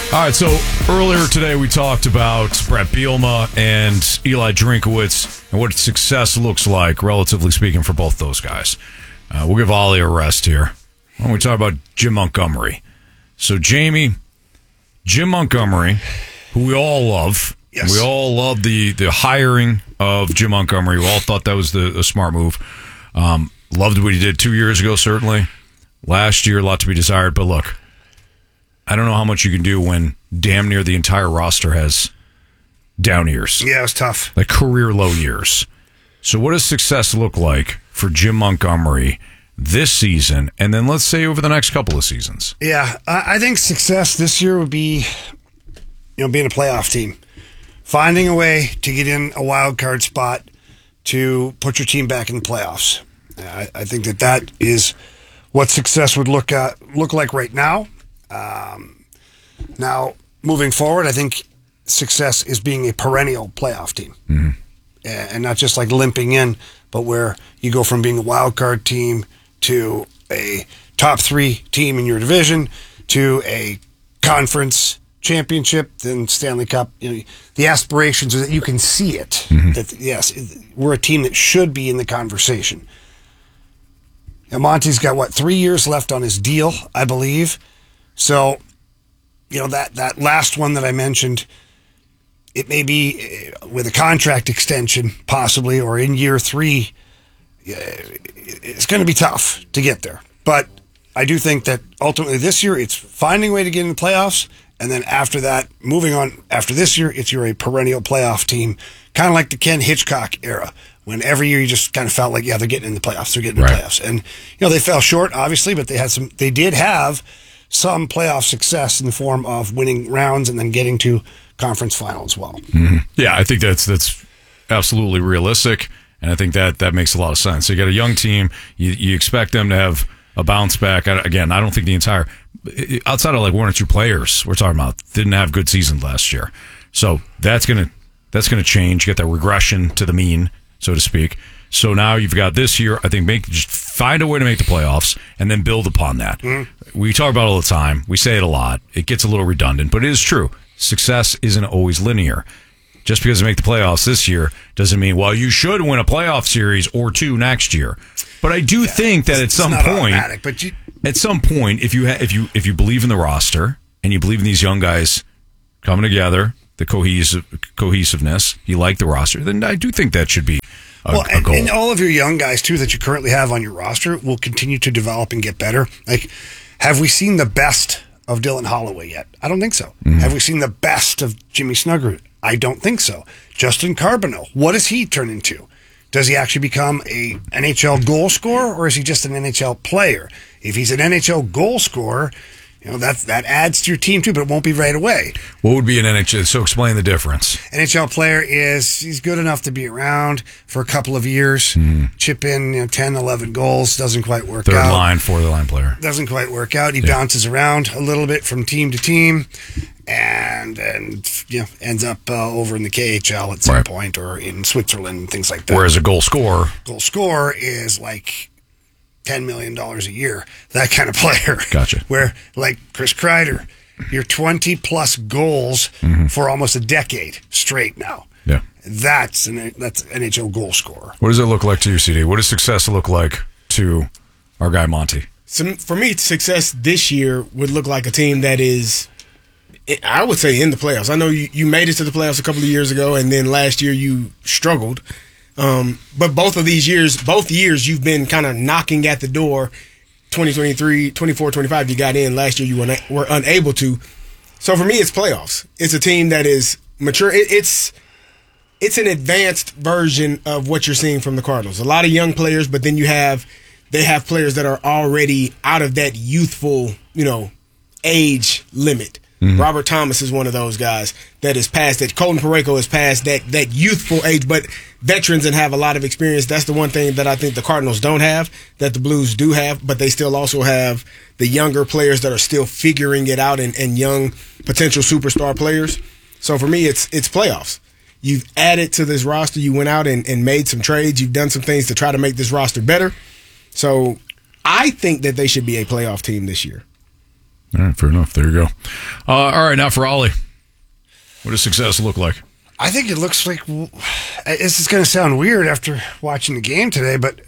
All right, so earlier today we talked about Brett Bielema and Eli Drinkowitz and what success looks like, relatively speaking, for both those guys. We'll give Ollie a rest here. Why don't we talk about Jim Montgomery? So, Jamie, Jim Montgomery, who we all love. Yes. We all love the hiring of Jim Montgomery. We all thought that was a smart move. Loved what he did 2 years ago, certainly. Last year, a lot to be desired. But look, I don't know how much you can do when damn near the entire roster has down years. Yeah, it was tough. Like career low years. So what does success look like for Jim Montgomery this season, and then let's say over the next couple of seasons? Yeah, I think success this year would be, being a playoff team. Finding a way to get in a wild card spot to put your team back in the playoffs. I think that is what success would look like right now. Now, moving forward, I think success is being a perennial playoff team. Mm-hmm. And not just like limping in, but where you go from being a wild card team to a top 3 team in your division to a conference championship, then Stanley Cup. The aspirations are that you can see it. Mm-hmm. That yes, we're a team that should be in the conversation. And Monty's got 3 years left on his deal, I believe. So, that last one that I mentioned, it may be with a contract extension, possibly, or in year 3, it's going to be tough to get there. But I do think that ultimately this year, it's finding a way to get in the playoffs. And then after that, moving on, after this year, you're a perennial playoff team, kind of like the Ken Hitchcock era, when every year you just kind of felt like, yeah, they're getting in the playoffs, they're getting in the playoffs. And, they fell short, obviously, but they did have some playoff success in the form of winning rounds and then getting to conference final as well. Mm-hmm. Yeah, I think that's absolutely realistic, and I think that makes a lot of sense. So you got a young team, you expect them to have a bounce back. Again, I don't think the entire, outside of like 1 or 2 players we're talking about, didn't have good seasons last year. So that's gonna change. You get that regression to the mean, so to speak. So now you've got this year, I think, just find a way to make the playoffs and then build upon that. Mm-hmm. We talk about it all the time. We say it a lot. It gets a little redundant, but it is true. Success isn't always linear. Just because you make the playoffs this year doesn't mean, well, you should win a playoff series or 2 next year. But I do think that at some point, if you believe in the roster and you believe in these young guys coming together, the cohesiveness, you like the roster, then I do think that should be a goal. And all of your young guys, too, that you currently have on your roster will continue to develop and get better. Like, have we seen the best of Dylan Holloway yet? I don't think so. Mm-hmm. Have we seen the best of Jimmy Snuggerud? I don't think so. Justin Carbonneau, what does he turn into? Does he actually become a NHL goal scorer, or is he just an NHL player? If he's an NHL goal scorer, that adds to your team too, but it won't be right away. What would be an NHL? So explain the difference. NHL player he's good enough to be around for a couple of years, chip in 10, 11 goals, doesn't quite work out. Third line, fourth line player. Doesn't quite work out. He bounces around a little bit from team to team and ends up over in the KHL at some point, or in Switzerland and things like that. Whereas a goal scorer is like $10 million a year, that kind of player. Gotcha. Where, like Chris Kreider, you're 20-plus goals for almost a decade straight now. Yeah. That's NHL goal scorer. What does it look like to you, CD? What does success look like to our guy, Monty? So for me, success this year would look like a team that is, I would say, in the playoffs. I know you made it to the playoffs a couple of years ago, and then last year you struggled. But both years, you've been kind of knocking at the door. 2023, 24, 25, you got in. Last year, you were unable to. So for me, it's playoffs. It's a team that is mature. It's an advanced version of what you're seeing from the Cardinals. A lot of young players, but then they have players that are already out of that youthful, age limit. Mm-hmm. Robert Thomas is one of those guys that is past that. Colton Parayko is past that youthful age, but veterans and have a lot of experience. That's the one thing that I think the Cardinals don't have, that the Blues do have, but they still also have the younger players that are still figuring it out and young potential superstar players. So for me, it's playoffs. You've added to this roster. You went out and made some trades. You've done some things to try to make this roster better. So I think that they should be a playoff team this year. All right, fair enough. There you go. All right, now for Ollie. What does success look like? I think it looks like, this is going to sound weird after watching the game today, but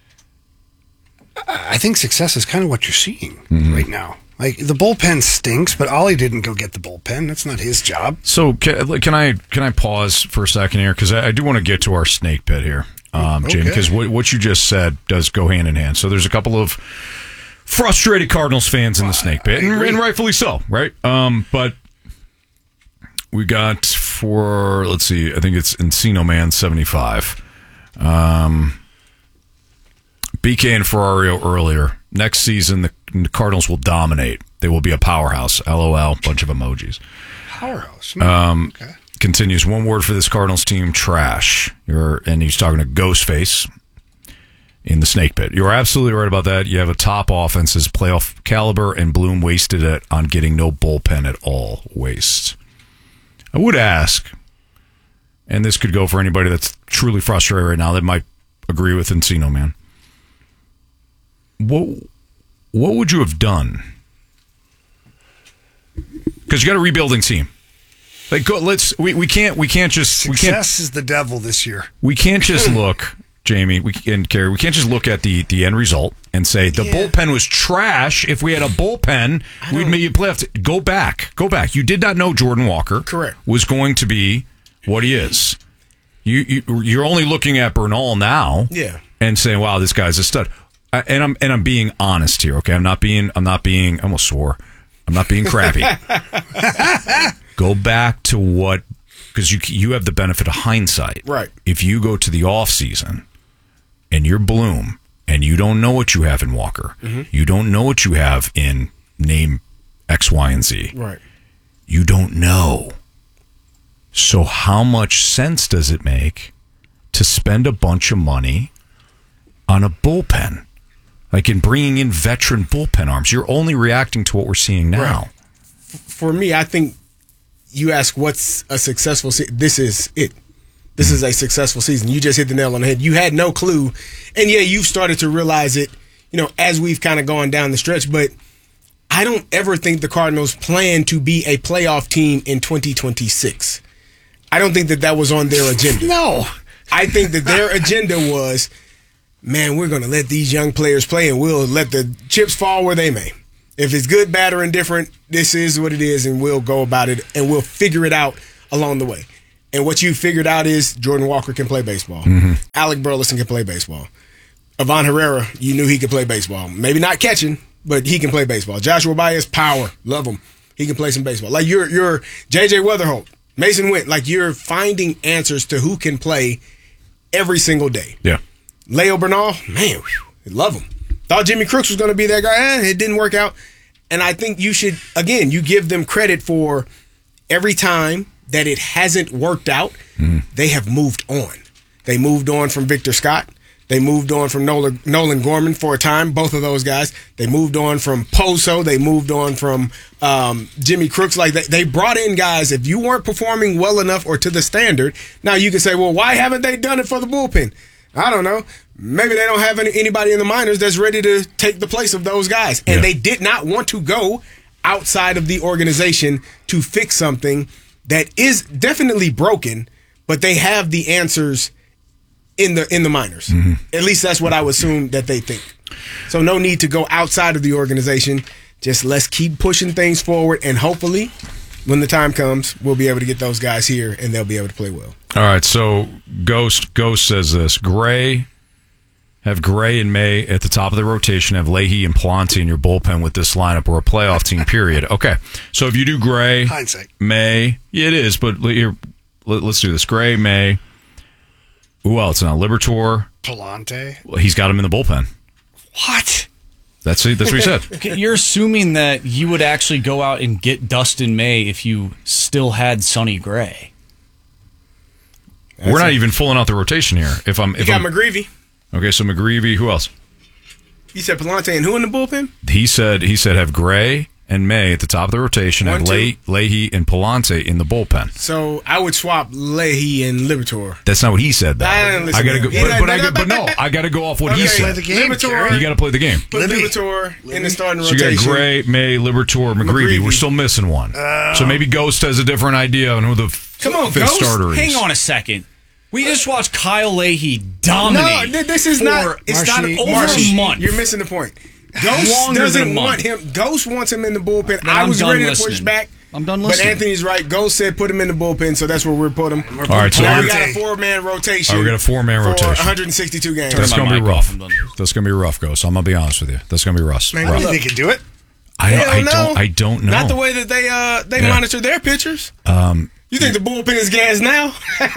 I think success is kind of what you're seeing right now. Like, the bullpen stinks, but Ollie didn't go get the bullpen. That's not his job. So can I pause for a second here? Because I do want to get to our snake pit here, Jamie, because what you just said does go hand in hand. So there's a couple of frustrated Cardinals fans in the snake pit, and rightfully so, right? But we got for, let's see, I think it's Encino Man 75. BK and Ferrario earlier. Next season, the Cardinals will dominate. They will be a powerhouse. LOL, bunch of emojis. Powerhouse. Okay. Continues, one word for this Cardinals team, trash. And he's talking to Ghostface in the snake pit. You're absolutely right about that. You have a top offense's playoff caliber, and Bloom wasted it on getting no bullpen at all. Waste. I would ask, and this could go for anybody that's truly frustrated right now that might agree with Encino Man. What would you have done? Because you got a rebuilding team. Like, we can't just Success is the devil this year. We can't just look, Jamie, and Carrie. We can't just look at the end result and say the bullpen was trash. If we had a bullpen, we'd make you playoffs. Go back. You did not know Jordan Walker was going to be what he is. You're only looking at Bernal now, and saying, "Wow, this guy's a stud." And I'm being honest here, okay? I'm not being. I almost swore. I'm not being crappy. Go back to what, because you have the benefit of hindsight. Right. If you go to the off season and you're Bloom and you don't know what you have in Walker, you don't know what you have in name X, Y, and Z. Right. You don't know. So how much sense does it make to spend a bunch of money on a bullpen? Like, in bringing in veteran bullpen arms, you're only reacting to what we're seeing now. Right. For me, I think you ask what's a successful season. This is it. This is a successful season. You just hit the nail on the head. You had no clue. And you've started to realize it, as we've kind of gone down the stretch. But I don't ever think the Cardinals plan to be a playoff team in 2026. I don't think that was on their agenda. No. I think that their agenda was, man, we're going to let these young players play and we'll let the chips fall where they may. If it's good, bad, or indifferent, this is what it is, and we'll go about it, and we'll figure it out along the way. And what you figured out is Jordan Walker can play baseball. Alec Burleson can play baseball. Ivan Herrera, you knew he could play baseball. Maybe not catching, but he can play baseball. Joshua Baez, power. Love him. He can play some baseball. Like, you're J.J. Weatherholt, Mason Went. Like, you're finding answers to who can play every single day. Yeah. Leo Bernal, man, love him. Thought Jimmy Crooks was going to be that guy. It didn't work out. And I think you should, again, you give them credit for every time that it hasn't worked out, they have moved on. They moved on from Victor Scott. They moved on from Nolan Gorman for a time, both of those guys. They moved on from Poso. They moved on from Jimmy Crooks. Like, they brought in guys, if you weren't performing well enough or to the standard, now you can say, well, why haven't they done it for the bullpen? I don't know. Maybe they don't have anybody in the minors that's ready to take the place of those guys. And they did not want to go outside of the organization to fix something that is definitely broken, but they have the answers in the minors. At least that's what I would assume that they think. So no need to go outside of the organization. Just let's keep pushing things forward, and hopefully when the time comes, we'll be able to get those guys here and they'll be able to play well. All right, so Ghost says this. Have Gray and May at the top of the rotation, have Leahy and Palante in your bullpen with this lineup, or a playoff team, period. Okay, so if you do Gray, hindsight. May, it is, but let's do this. Gray, May, who else now? Liberatore. Palante. Well, he's got him in the bullpen. What? That's what he said. Okay, you're assuming that you would actually go out and get Dustin May if you still had Sonny Gray. We're not even filling out the rotation here. You got McGreevy. Okay, so McGreevy, who else? You said Palante and who in the bullpen? He said have Gray and May at the top of the rotation, and 1-2. Leahy and Palante in the bullpen. So I would swap Leahy and Liberatore. That's not what he said, though. I didn't listen I gotta to go, him. but no, I gotta go off what he Okay, said. Play the game, Jerry. You got to play the game. Put Libby. Liberatore in the starting So you rotation. got Gray, May, Liberatore, McGreevy. McGreevy. We're still missing one. So maybe Ghost has a different idea on who the Come on, fifth Ghost. starter is. Hang on a second. We just watched Kyle Leahy dominate. No, this is not. It's not Marshy. Over Marshy. a month. You're missing the point. Ghost Longer than doesn't a want month. him. Ghost wants him in the bullpen. Then I I'm was done ready to push listening. back. I'm done But listening. Anthony's right. Ghost said put him in the bullpen, so that's where we're put him. All right, so now we're we got gonna- a 4-man rotation. All right, we got a 4-man rotation. for 162 games. That's my going to be mic rough. off. I'm done. That's going to be rough, Ghost. I'm going to be honest with you. That's going to be rough. Man, You rough. look. think they can do it? I don't know. Not the way that they Yeah. monitor their pitchers. You think the bullpen is gas now?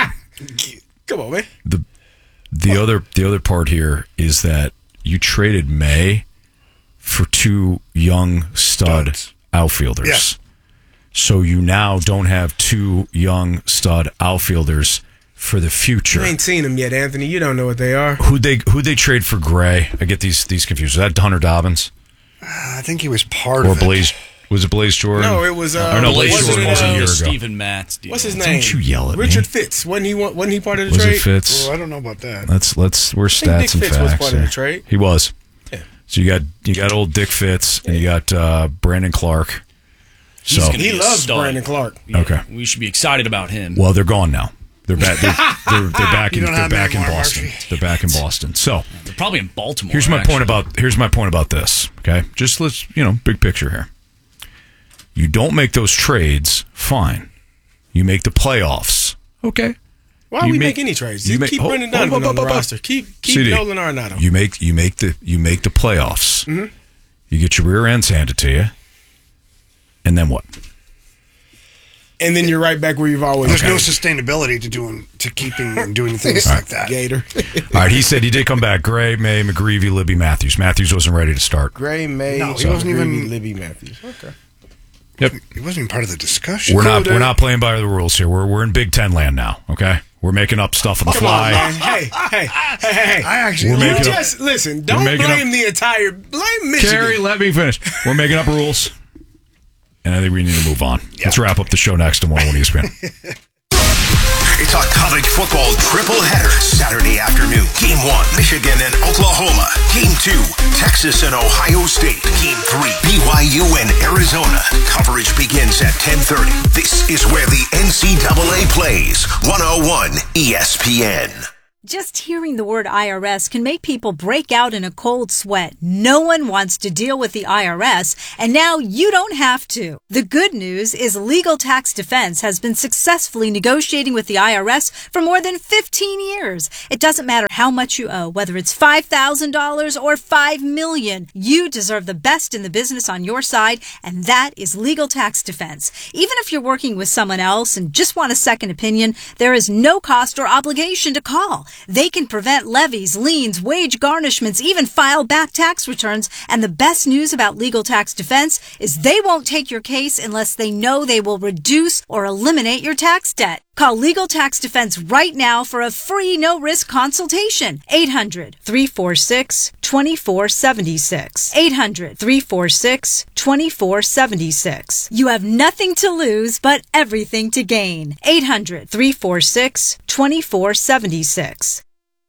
Come on, man. The other part here is that you traded May for 2 young stud Studs. outfielders. Yes. So you now don't have 2 young stud outfielders for the future. You ain't seen them yet, Anthony. You don't know what they are. Who'd they trade for Gray? I get these confused. Was that Hunter Dobbins I think he was part or of it. Blaze? Was it Blaze Jordan? No, it was. Or no, Blaze wasn't Jordan it, was a uh, year ago. Stephen Matz deal. What's his Don't name? you yell at me. Richard Fitz. Wasn't he part of the Was trade? it Fitz? Oh, I don't know about that. We're think stats Dick and Fitz was facts. part of the here. trade. He was. Yeah. So you got old Dick Fitz and you got Brandon Clark. He's So gonna be He a loves stud. Brandon Clark. Yeah, Okay. we should be excited about him. well, they're gone now. They're back. They're back in. You don't They're have back in anymore, Boston. Marshy. They're back in Boston. So They're probably in Baltimore. here's my actually. point about this. Okay, just let's big picture here. You don't make those trades, fine. You make the playoffs, okay. Why You we make- make any trades? you You make- keep hold- Brendan hold- Donovan hold- on the hold- hold- roster. Keep CD. Nolan Arenado. You make the playoffs. Mm-hmm. You get your rear ends handed to you, and then what? and then you're right back where you've always There's been. no sustainability to keeping and doing things like that. Gator. All right, he said he did come back. Gray, May, McGreevy, Libby, Matthews. Matthews wasn't ready to start. Gray, May, No, he wasn't even- Libby Matthews. Okay. Yep. He wasn't even part of the discussion. We're not playing by the rules here. We're in Big Ten land now. Okay, we're making up stuff on the Come on, fly. man. Hey. I actually We're You making up- just listen. Don't making blame up- the entire. Blame Michigan. Carrie, let me finish. We're making up rules, and I think we need to move on. Let's wrap up the show next tomorrow when ESPN. It's a college football triple header Saturday afternoon. Game 1, Michigan and Oklahoma. Game 2, Texas and Ohio State. Game 3, BYU and Arizona. Coverage begins at 10:30. This is where the NCAA plays. 101 ESPN. Just hearing the word IRS can make people break out in a cold sweat. No one wants to deal with the IRS, and now you don't have to. The good news is Legal Tax Defense has been successfully negotiating with the IRS for more than 15 years. It doesn't matter how much you owe, whether it's $5,000 or $5 million. You deserve the best in the business on your side, and that is Legal Tax Defense. Even if you're working with someone else and just want a second opinion, there is no cost or obligation to call. They can prevent levies, liens, wage garnishments, even file back tax returns. And the best news about Legal Tax Defense is they won't take your case unless they know they will reduce or eliminate your tax debt. Call Legal Tax Defense right now for a free no-risk consultation. 800-346-2476. 800-346-2476. You have nothing to lose but everything to gain. 800-346-2476.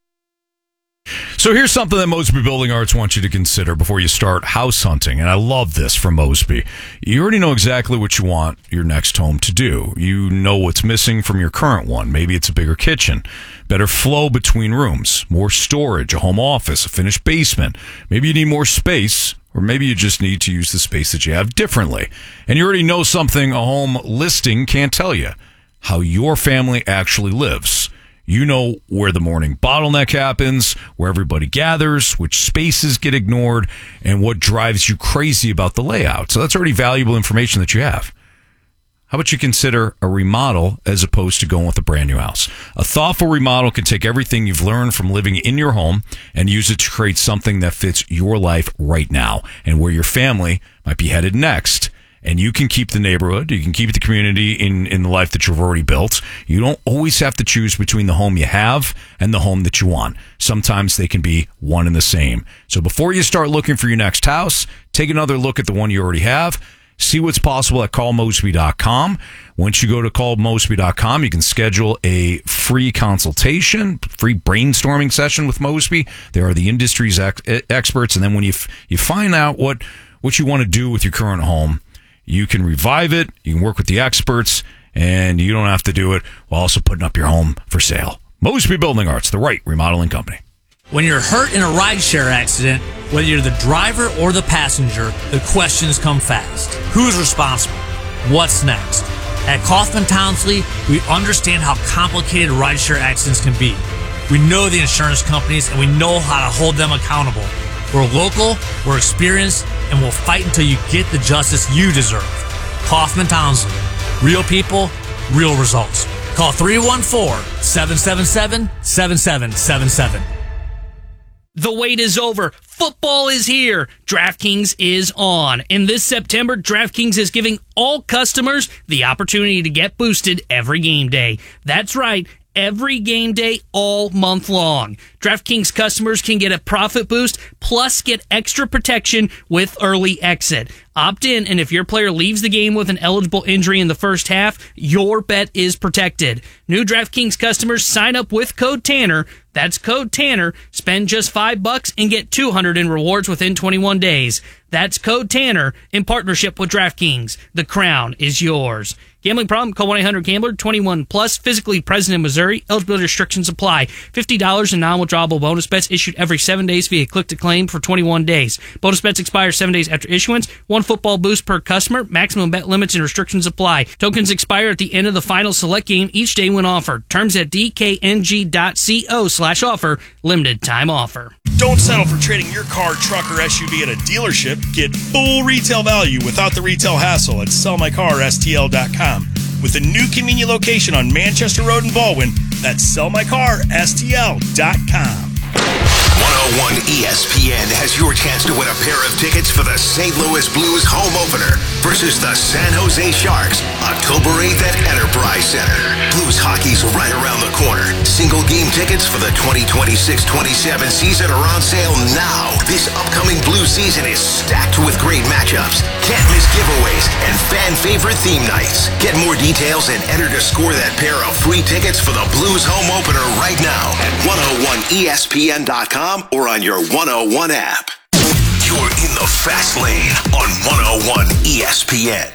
So here's something that Mosby Building Arts wants you to consider before you start house hunting. And I love this from Mosby. You already know exactly what you want your next home to do. You know what's missing from your current one. Maybe it's a bigger kitchen, better flow between rooms, more storage, a home office, a finished basement. Maybe you need more space, or maybe you just need to use the space that you have differently. And you already know something a home listing can't tell you: how your family actually lives. You know where the morning bottleneck happens, where everybody gathers, which spaces get ignored, and what drives you crazy about the layout. So that's already valuable information that you have. How about you consider a remodel as opposed to going with a brand new house? A thoughtful remodel can take everything you've learned from living in your home and use it to create something that fits your life right now and where your family might be headed next. And you can keep the neighborhood, you can keep the community in the life that you've already built. You don't always have to choose between the home you have and the home that you want. Sometimes they can be one and the same. So before you start looking for your next house, take another look at the one you already have. See what's possible at callmosby.com. Once you go to callmosby.com, you can schedule a free consultation, free brainstorming session with Mosby. They are the industry's experts. And then when you find out what you want to do with your current home, you can revive it, you can work with the experts, and you don't have to do it while also putting up your home for sale. Mosby Building Arts, the right remodeling company. When you're hurt in a rideshare accident, whether you're the driver or the passenger, the questions come fast. Who's responsible? What's next? At Kaufman Townsley, we understand how complicated rideshare accidents can be. We know the insurance companies, and we know how to hold them accountable. We're local, we're experienced, and we'll fight until you get the justice you deserve. Kaufman Townsley. Real people, real results. Call 314-777-7777. The wait is over. Football is here. DraftKings is on. And this September, DraftKings is giving all customers the opportunity to get boosted every game day. That's right. Every game day all month long. DraftKings customers can get a profit boost plus get extra protection with early exit. Opt in, and if your player leaves the game with an eligible injury in the first half, your bet is protected. New DraftKings customers sign up with code Tanner. That's code Tanner. Spend just $5 and get $200 in rewards within 21 days. That's code Tanner in partnership with DraftKings. The crown is yours. Gambling problem? Call 1-800-GAMBLER. 21 plus. Physically present in Missouri. Eligibility restrictions apply. $50 in non-withdrawable bonus bets issued every 7 days via click-to-claim for 21 days. Bonus bets expire 7 days after issuance. One football boost per customer. Maximum bet limits and restrictions apply. Tokens expire at the end of the final select game each day when offered. Terms at dkng.co/offer. Limited time offer. Don't settle for trading your car, truck, or SUV at a dealership. Get full retail value without the retail hassle at sellmycarstl.com. With a new convenient location on Manchester Road in Baldwin, that's sellmycarstl.com. 101 ESPN has your chance to win a pair of tickets for the St. Louis Blues home opener versus the San Jose Sharks, October 8th at Enterprise Center. Blues hockey's right around the corner. Single game tickets for the 2026-27 season are on sale now. This upcoming Blues season is stacked with great matchups, can't miss giveaways, and fan favorite theme nights. Get more details and enter to score that pair of free tickets for the Blues home opener right now at 101ESPN.com or on your 101 app. You're in the fast lane on 101 ESPN.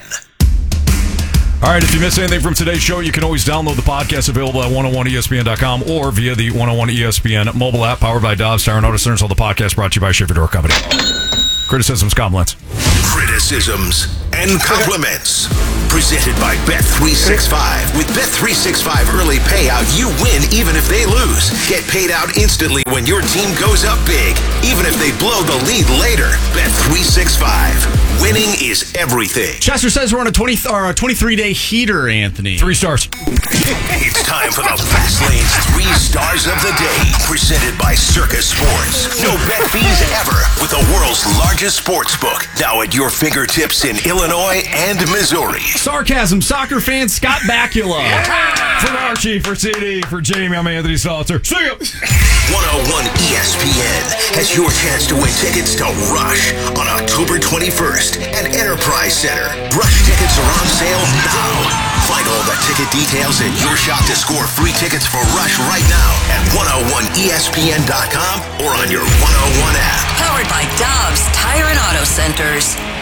All right, if you missed anything from today's show, you can always download the podcast available at 101ESPN.com or via the 101 ESPN mobile app powered by Dobbs Tire and Auto Centers. All the podcast brought to you by Schiffer Door Company. Criticisms, compliments. Criticisms and compliments. Presented by Bet365. With Bet365 early payout, you win even if they lose. Get paid out instantly when your team goes up big, even if they blow the lead later. Bet365. Winning is everything. Chester says we're on a 23-day heater, Anthony. 3 stars. It's time for the Fast Lane's 3 stars of the day. Presented by Circus Sports. No bet fees ever with the world's largest sports book. Now at your fingertips in Illinois and Missouri. Sarcasm, soccer fan Scott Bakula. Yeah! For Archie, for CD, for Jamie, I'm Anthony Salter. See ya! 101 ESPN has your chance to win tickets to Rush on October 21st at Enterprise Center. Rush tickets are on sale now. Find all the ticket details and your shot to score free tickets for Rush right now at 101ESPN.com or on your 101 app. Powered by Dobbs Tire and Auto Centers.